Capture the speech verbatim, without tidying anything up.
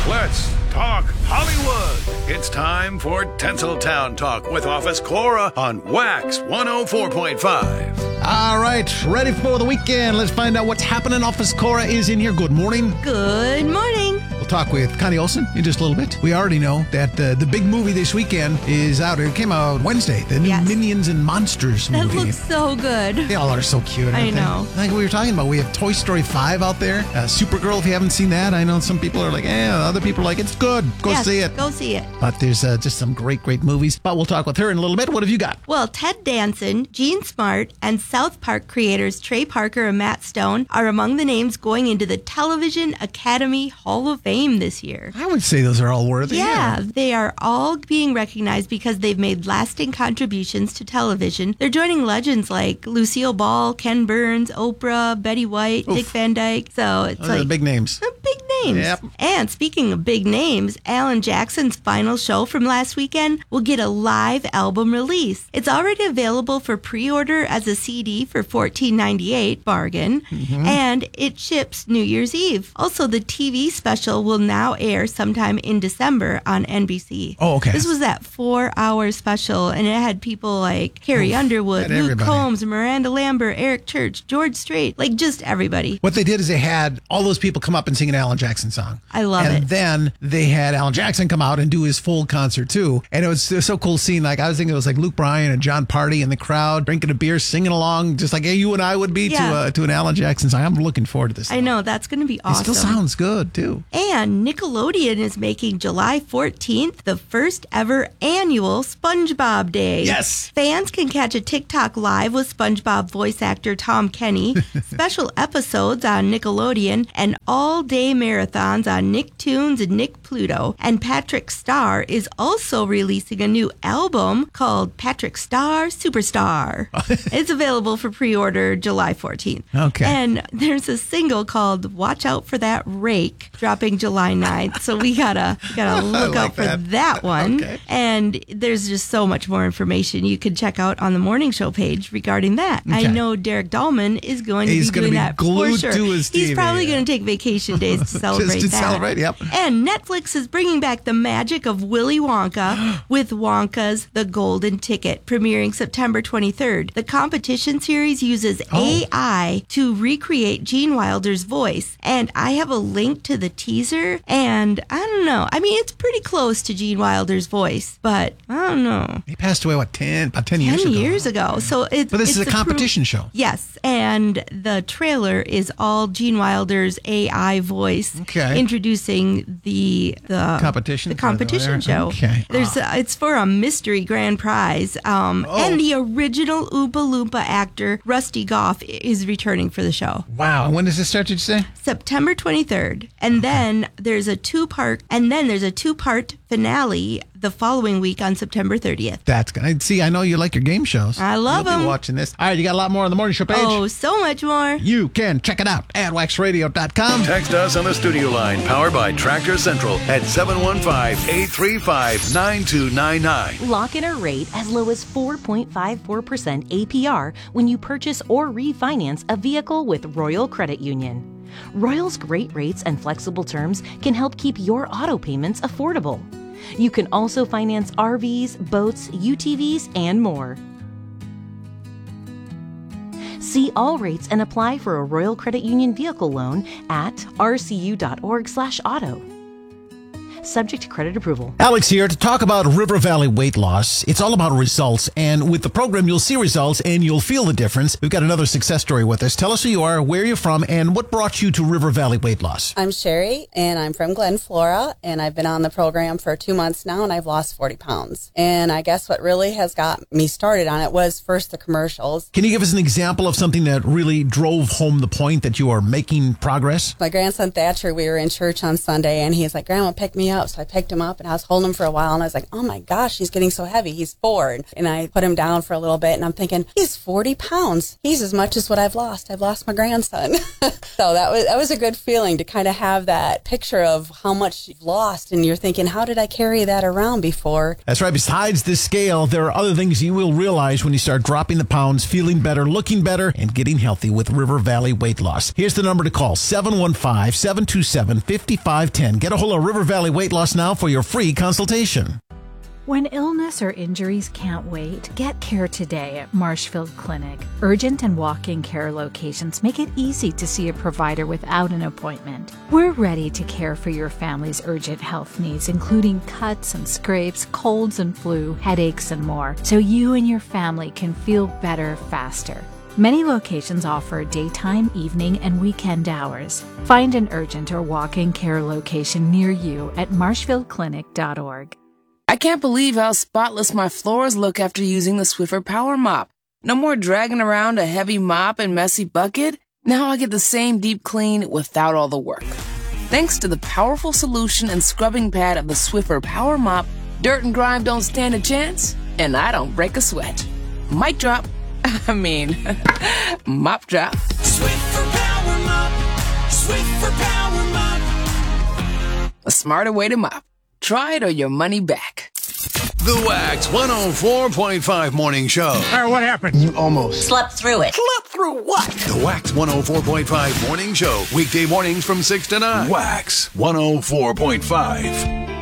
Let's talk Hollywood. It's time for Tinseltown Talk with Office Cora on Wax one oh four point five. All right, ready for the weekend. Let's find out what's happening. Office Cora is in here. Good morning. Good morning. We'll talk with Connie Olson in just a little bit. We already know that uh, the big movie this weekend is out. It came out Wednesday. The new Yes. Minions and Monsters movie. That looks so good. They all are so cute. I aren't they? know. Like we were talking about, we have Toy Story five out there. Uh, Supergirl, if you haven't seen that. I know some people are like, eh, other people are like, it's good. Go Yes, see it. Go see it. But there's uh, just some great, great movies. But we'll talk with her in a little bit. What have you got? Well, Ted Danson, Gene Smart, and South Park creators Trey Parker and Matt Stone are among the names going into the Television Academy Hall of Fame this year. I would say those are all worthy. Yeah, they are all being recognized because they've made lasting contributions to television. They're joining legends like Lucille Ball, Ken Burns, Oprah, Betty White, Oof. Dick Van Dyke. So it's Those are like the big names. big names. Yep. And speaking of big names, Alan Jackson's final show from last weekend will get a live album release. It's already available for pre-order as a C D for fourteen ninety-eight, bargain, Mm-hmm. and it ships New Year's Eve. Also, the T V special will now air sometime in December on N B C. Oh, okay. This was that four-hour special, and it had people like Carrie Underwood, had Luke everybody. Combs, Miranda Lambert, Eric Church, George Strait, like just everybody. What they did is they had all those people come up and sing an Alan Jackson song. I love and it. And then they had Alan Jackson come out and do his full concert too. And it was, it was so cool seeing, like, I was thinking it was like Luke Bryan and John Party in the crowd drinking a beer, singing along, just like hey, you and I would be Yeah. to uh, to an Alan Jackson song. I'm looking forward to this. I know, that's going to be It awesome. still sounds good too. And Nickelodeon is making July fourteenth the first ever annual SpongeBob Day. Yes. Fans can catch a TikTok live with SpongeBob voice actor Tom Kenny, special episodes on Nickelodeon, and all-day marathons on Nicktoons and Nick Pluto. And Patrick Star is also releasing a new album called Patrick Star Superstar. It's available for pre-order July fourteenth. Okay. And there's a single called Watch Out for That Rake dropping July ninth. So we gotta we gotta look like out for that. that one. Okay. And there's just so much more information you can check out on the morning show page regarding that. I Okay. know Derek Dahlman is going to He's be gonna doing be that glued for sure. to his T V, He's probably yeah. going to take vacation days to celebrate Just to that. celebrate, yep. And Netflix is bringing back the magic of Willy Wonka with Wonka's The Golden Ticket, premiering September twenty-third. The competition series uses Oh. A I to recreate Gene Wilder's voice. And I have a link to the teaser, and I don't know. I mean, it's pretty close to Gene Wilder's voice, but I don't know. He passed away, what, ten, about ten, years Ten ago? years ago. So it's But this it's is a the proof- competition show. Yes, and the trailer is all Gene Wilder's A I voice, Okay. introducing the the Competition the for competition there. show. Okay. There's uh, it's for a mystery grand prize, um, Oh. and the original Oompa Loompa actor Rusty Goff is returning for the show. Wow. And when does this start, did you say? September twenty-third, and then there's a two part, and then there's a two part finale the following week on September thirtieth. That's good. I see. I know you like your game shows. I love You'll be 'em. watching this. All right, you got a lot more on the morning show page. Oh, so much more. You can check it out at wax radio dot com. Text us on the studio line powered by Tractor Central at seven one five, eight three five, nine two nine nine. Lock in a rate as low as four point five four percent A P R when you purchase or refinance a vehicle with Royal Credit Union. Royal's great rates and flexible terms can help keep your auto payments affordable. You can also finance R Vs, boats, U T Vs, and more. See all rates and apply for a Royal Credit Union vehicle loan at r c u dot org slash auto. Subject to credit approval. Alex here to talk about River Valley Weight Loss. It's all about results, and with the program, you'll see results and you'll feel the difference. We've got another success story with us. Tell us who you are, where you're from, and what brought you to River Valley Weight Loss. I'm Sherry, and I'm from Glen Flora, and I've been on the program for two months now, and I've lost forty pounds. And I guess what really has got me started on it was first the commercials. Can you give us an example of something that really drove home the point that you are making progress? My grandson Thatcher, we were in church on Sunday, and he's like, Grandma, pick me me up. So I picked him up and I was holding him for a while and I was like, oh my gosh, he's getting so heavy. He's four. And I put him down for a little bit and I'm thinking, he's forty pounds. He's as much as what I've lost. I've lost my grandson. So that was, that was a good feeling to kind of have that picture of how much you've lost. And you're thinking, how did I carry that around before? That's right. Besides this scale, there are other things you will realize when you start dropping the pounds, feeling better, looking better, and getting healthy with River Valley Weight Loss. Here's the number to call, seven one five, seven two seven, five five one zero. Get a hold of River Valley Weight Loss now for your free consultation. When illness or injuries can't wait, get care today at Marshfield Clinic. Urgent and walk-in care locations make it easy to see a provider without an appointment. We're ready to care for your family's urgent health needs, including cuts and scrapes, colds and flu, headaches, and more, so you and your family can feel better faster. Many locations offer daytime, evening, and weekend hours. Find an urgent or walk-in care location near you at marshfield clinic dot org. I can't believe how spotless my floors look after using the Swiffer Power Mop. No more dragging around a heavy mop and messy bucket. Now I get the same deep clean without all the work. Thanks to the powerful solution and scrubbing pad of the Swiffer Power Mop, dirt and grime don't stand a chance, and I don't break a sweat. Mic drop. I mean, mop drop. Swiffer Power Mop. Swiffer Power Mop. A smarter way to mop. Try it or your money back. The Wax one oh four point five Morning Show. All right, what happened? You almost slept through it. Slept through what? The Wax one oh four point five Morning Show. Weekday mornings from six to nine. Wax one oh four point five.